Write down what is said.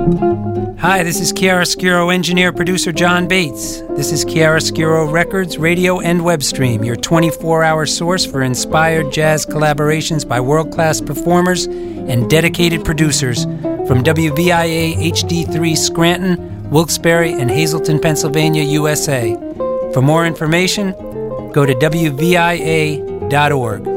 Hi, this is Chiaroscuro engineer producer John Bates. This is Chiaroscuro Records, radio and web stream, your 24-hour source for inspired jazz collaborations by world-class performers and dedicated producers from WVIA HD3 Scranton, Wilkes-Barre, and Hazleton, Pennsylvania, USA. For more information, go to WVIA.org.